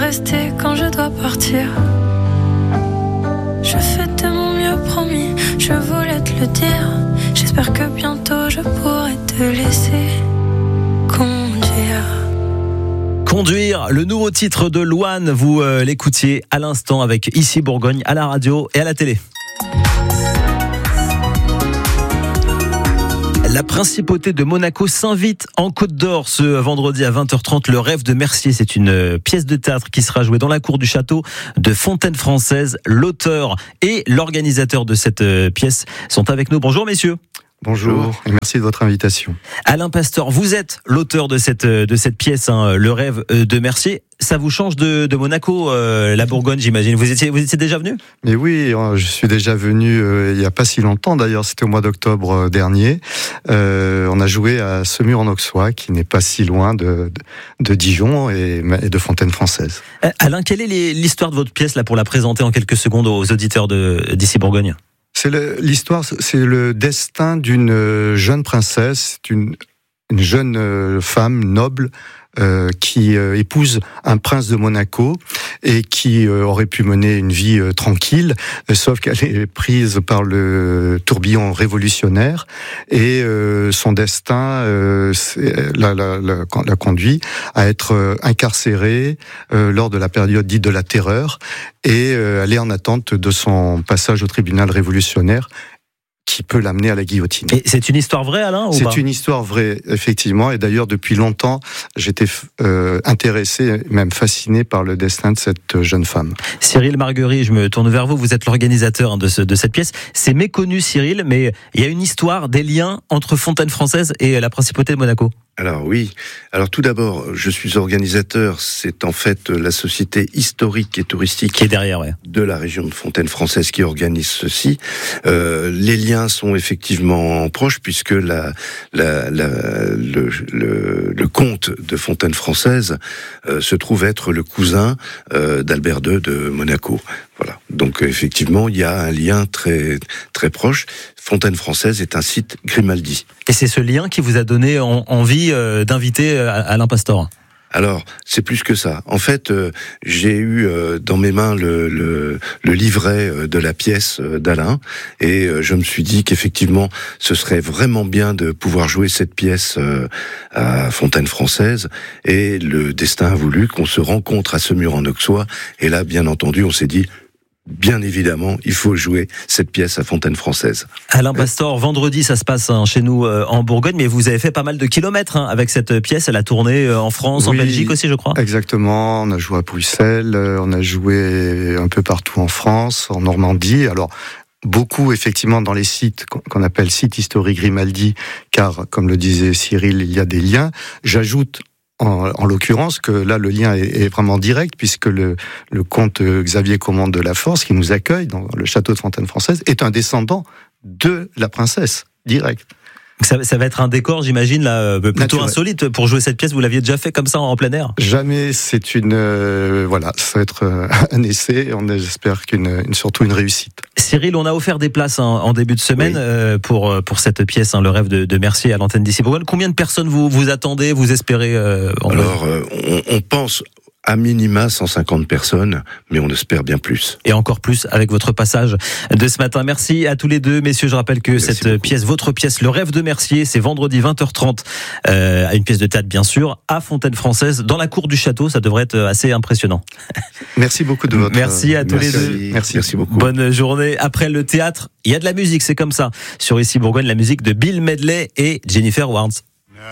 rester quand je dois partir. Je fais de mon mieux, promis, je voulais te le dire. J'espère que bientôt je pourrai te laisser conduire. Conduire, le nouveau titre de Louane, vous l'écoutiez à l'instant avec Ici Bourgogne à la radio et à la télé. La principauté de Monaco s'invite en Côte d'Or ce vendredi à 20h30. Le rêve de Mercier, c'est une pièce de théâtre qui sera jouée dans la cour du château de Fontaine-Française. L'auteur et l'organisateur de cette pièce sont avec nous. Bonjour messieurs. Bonjour et merci de votre invitation. Alain Pasteur, vous êtes l'auteur de cette pièce, Le rêve de Mercier. Ça vous change de Monaco, la Bourgogne, j'imagine. Vous étiez déjà venu ? Mais oui, je suis déjà venu il n'y a pas si longtemps. D'ailleurs, c'était au mois d'octobre dernier. On a joué à Semur-en-Auxois, qui n'est pas si loin de Dijon et de Fontaine-Française. Alain, quelle est l'histoire de votre pièce là pour la présenter en quelques secondes aux auditeurs d'Ici Bourgogne ? L'histoire, c'est le destin d'une jeune princesse, une jeune femme noble qui épouse un prince de Monaco et qui aurait pu mener une vie tranquille, sauf qu'elle est prise par le tourbillon révolutionnaire et son destin la conduit à être incarcérée lors de la période dite de la terreur et elle est en attente de son passage au tribunal révolutionnaire qui peut l'amener à la guillotine. Et c'est une histoire vraie, Alain, ou pas ? C'est une histoire vraie, effectivement. Et d'ailleurs, depuis longtemps, j'étais intéressé, même fasciné par le destin de cette jeune femme. Cyril Marguerite, je me tourne vers vous. Vous êtes l'organisateur de cette pièce. C'est méconnu, Cyril, mais il y a une histoire, des liens entre Fontaine-Française et la principauté de Monaco. Alors oui, tout d'abord, je suis organisateur, c'est en fait la société historique et touristique qui est derrière, ouais, de la région de Fontaine-Française qui organise ceci. Les liens sont effectivement proches puisque le comte de Fontaine-Française se trouve être le cousin d'Albert II de Monaco. Voilà. Donc effectivement, il y a un lien très très proche. Fontaine-Française est un site Grimaldi. Et c'est ce lien qui vous a donné envie d'inviter Alain Pasteur ? Alors, c'est plus que ça. En fait, j'ai eu dans mes mains le livret de la pièce d'Alain et je me suis dit qu'effectivement, ce serait vraiment bien de pouvoir jouer cette pièce à Fontaine-Française et le destin a voulu qu'on se rencontre à Semur-en-Auxois et là, bien entendu, on s'est dit bien évidemment, il faut jouer cette pièce à Fontaine-Française. Alain Pasteur, vendredi, ça se passe chez nous en Bourgogne, mais vous avez fait pas mal de kilomètres avec cette pièce. Elle a tourné en France, oui, en Belgique aussi, je crois. Exactement, on a joué à Bruxelles, on a joué un peu partout en France, en Normandie. Alors, beaucoup, effectivement, dans les sites qu'on appelle sites historiques Grimaldi, car, comme le disait Cyril, il y a des liens. J'ajoute en l'occurrence que là le lien est vraiment direct puisque le comte Xavier Commande de la Force qui nous accueille dans le château de Fontaine-Française est un descendant de la princesse, direct. Ça va être un décor, j'imagine, là, plutôt insolite pour jouer cette pièce. Vous l'aviez déjà fait comme ça en plein air ? Jamais. C'est ça va être un essai. On espère surtout une réussite. Cyril, on a offert des places en début de semaine, oui, pour cette pièce, Le rêve de Mercier à l'antenne d'Ici Bourgogne. Combien de personnes vous attendez, vous espérez Alors, on pense à minima 150 personnes, mais on espère bien plus. Et encore plus avec votre passage de ce matin. Merci à tous les deux, messieurs. Je rappelle que votre pièce, Le rêve de Mercier, c'est vendredi 20h30, une pièce de théâtre bien sûr, à Fontaine-Française, dans la cour du château. Ça devrait être assez impressionnant. Merci beaucoup de votre... Merci à tous les deux. Merci beaucoup. Bonne journée. Après le théâtre, il y a de la musique, c'est comme ça. Sur Ici Bourgogne, la musique de Bill Medley et Jennifer Warnes.